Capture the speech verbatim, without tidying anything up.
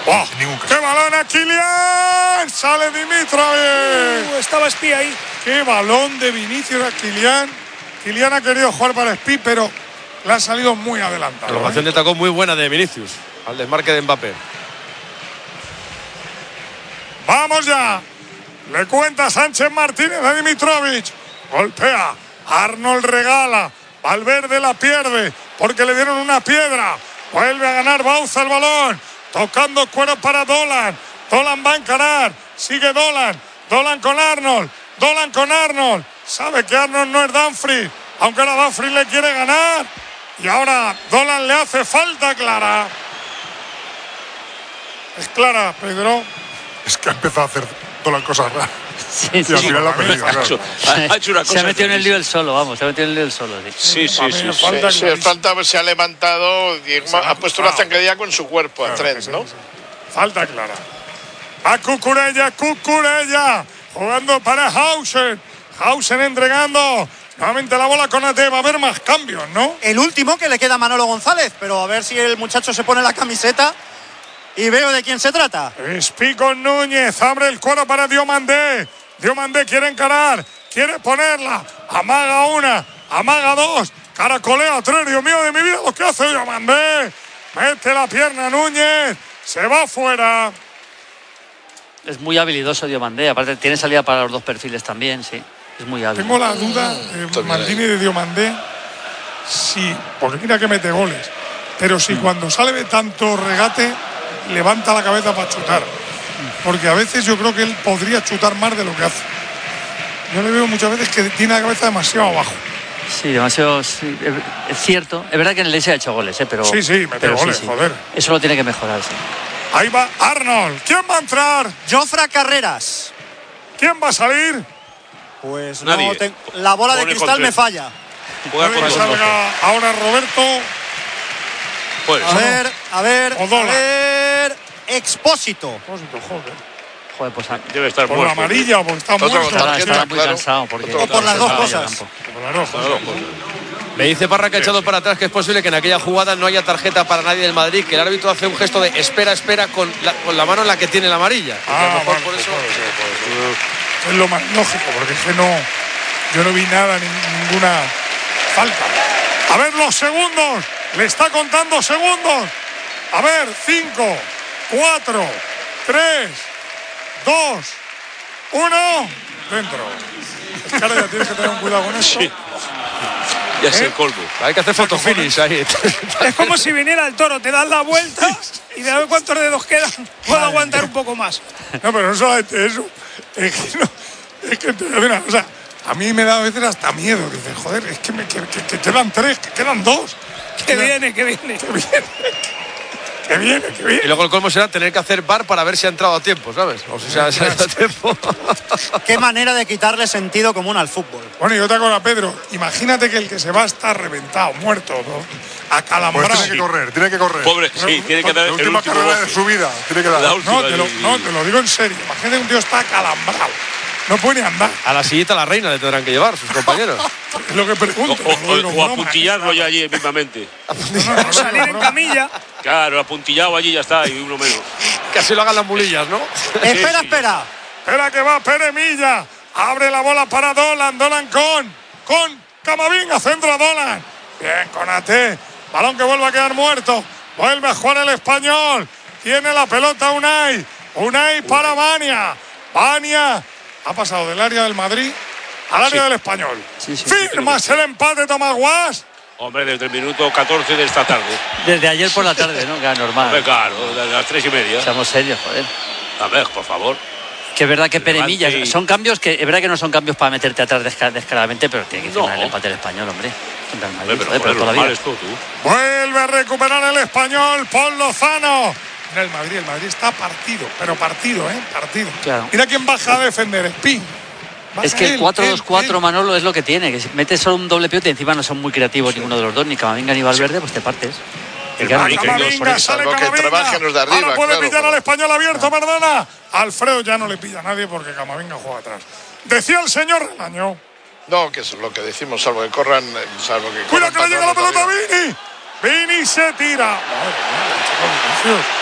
¡Oh! ¡Qué balón a Kylian! ¡Sale Dimitrovic! Uh, estaba espía ahí. ¡Qué balón de Vinicius a Kylian! Kylian ha querido jugar para Espí, pero le ha salido muy adelantado. La ovación ¿eh? de tacón muy buena de Vinicius al desmarque de Mbappé. ¡Vamos ya! Le cuenta Sánchez Martínez a Dimitrovic. Golpea. Arnold regala. Valverde la pierde porque le dieron una piedra. Vuelve a ganar Bauza el balón. Tocando cuero para Dolan. Dolan va a encarar. Sigue Dolan. Dolan con Arnold. Dolan con Arnold. Sabe que Arnold no es Dumfries. Aunque ahora Dumfries le quiere ganar. Y ahora Dolan le hace falta clara. Es clara, Pedro. Es que ha empezado a hacer todas las cosas raras. Sí, Y sí. al final la ha perdido, Ha claro. hecho, ha hecho una cosa Se ha metido en el lío terrible. él solo, vamos, se ha metido en el lío él solo. Sí, Sí, sí, Para mí sí. me sí. falta Sí, clarísimo. falta, se ha levantado y ha puesto una zancadilla con su cuerpo a Trent, ¿no? Falta clara. A Cucurella, Cucurella. Jugando para Hausen. Hausen entregando. Nuevamente la bola con Ate. Va a haber más cambios, ¿no? El último que le queda a Manolo González, pero a ver si el muchacho se pone la camiseta y veo de quién se trata. Espí con Núñez. Abre el cuero para Diomandé. Diomandé quiere encarar. Quiere ponerla. Amaga una. Amaga dos. Caracolea tres. Dios mío de mi vida lo que hace Diomandé. Mete la pierna Núñez. Se va fuera. Es muy habilidoso Diomandé, aparte tiene salida para los dos perfiles también, sí. Es muy hábil. Tengo la duda de Maldini y de Diomandé. Sí, porque mira que mete goles. Pero si cuando sale de tanto regate, levanta la cabeza para chutar. Porque a veces yo creo que él podría chutar más de lo que hace. Yo le veo muchas veces que tiene la cabeza demasiado abajo. Sí, demasiado. Sí, es cierto. Es verdad que en el Leipzig ha hecho goles, ¿eh? Pero, Sí, sí, mete pero goles, joder. Eso lo tiene que mejorar, sí. Ahí va Arnold. ¿Quién va a entrar? Jofra Carreras. ¿Quién va a salir? Pues Nadie. no te- la bola de Pone cristal con me tres. falla. Juega Puede con que dos. salga ahora Roberto. Pues, A ver, a ver, O a Dolan. ver. Expósito. Joder. Joder, pues a- debe estar Por la muerto. amarilla o porque está Otro muerto. tarjeta, estará, estará muy claro. cansado. Porque O por las dos está cosas. en el campo. Por la roja. Claro, pues, Me dice Parra que ha echado para atrás que es posible que en aquella jugada no haya tarjeta para nadie del Madrid, que el árbitro hace un gesto de espera, espera con la, con la mano en la que tiene la amarilla. Y que a Ah, lo mejor vale, por pues eso. puede ser, puede ser. Es lo más lógico, porque es que no, yo no vi nada, ni- ninguna falta. A ver los segundos, le está contando segundos. A ver, cinco, cuatro, tres, dos, uno, dentro. Es que ahora ya tienes que tener un cuidado con esto. sí. Ya es el colmo. Hay que hacer foto finish ahí. Es como si viniera el toro, te das la vuelta y de a ver cuántos dedos quedan. Puedo aguantar un poco más. No, pero no solamente eso. Es que, no, es que te voy a decir una cosa, a mí me da a veces hasta miedo. Dices, joder, es que, me, que, que- que quedan tres, que quedan dos. Que viene, que viene. Que viene, que viene, que viene. Y luego el colmo será tener que hacer bar para ver si ha entrado a tiempo, ¿sabes? O si se ha salido a tiempo. Qué manera de quitarle sentido común al fútbol. Bueno, y otra cosa, Pedro, imagínate que el que se va está reventado, muerto, ¿no? Acalambrado. Pues tiene que correr, tiene que correr. Pobre, sí, tiene que dar La el última último carrera de golpe. su vida. Tiene que dar. La última No te, lo, y- no, te lo digo en serio. Imagínate que un tío está acalambrado. No puede ni andar. A la sillita la reina le tendrán que llevar sus compañeros. Es lo que O, pregunto. o- no lo digo o en broma, apuntillarlo ¿eh? ya allí mismamente. No, no, no, Salir no, en no. camilla. Claro, apuntillado allí ya está, y uno menos. Que así lo hagan las mulillas, ¿no? Espera, sí. espera. Espera que va Pere Milla. Abre la bola para Dolan. Dolan con. Con Camavinga. Centro Dolan. Bien con A T. Balón que vuelve a quedar muerto. Vuelve a jugar el español. Tiene la pelota Unai. Unai para Vania. Vania. Ha pasado del área del Madrid al área Sí. del español. Sí, sí, sí, Firmas el empate, Tomás Guas. Hombre, desde el minuto catorce de esta tarde. Desde ayer por la tarde, ¿no? Claro, Hombre, normal. claro, desde las tres y media. Seamos serios, joder. A ver, por favor. Que es verdad que Levante Peremillas y- son cambios que es verdad que no son cambios para meterte atrás desca- descaradamente, pero tiene que No. firmar el empate el español, hombre. Contra el Madrid, Hombre, pero, joder, pero joder, toda lo la mal vida. es todo, tú. Vuelve a recuperar el español Paul Lozano. Mira el Madrid, el Madrid está partido, pero partido, ¿eh? Partido. Claro. Mira quién baja a defender, Espín. Baja Es que el él, cuatro él, dos cuatro, él. Manolo, es lo que tiene, que si metes solo un doble pivote y encima no son muy creativos ninguno de los dos, ni Camavinga ni Valverde, pues te partes. Y El claro, Madrid, no- que no- Camavinga, sale Salvo que Camavinga. trabajen los de arriba, Ahora puede claro, pillar pero- al español abierto, perdona. Alfredo ya no le pilla a nadie porque Camavinga juega atrás. Decía el señor Relaño. No, que es lo que decimos, salvo que corran, eh, salvo que Cuida corran que le llega la patrones pelota a arriba. Vini. Vini se tira. Madre mía, chaval, Vinicius.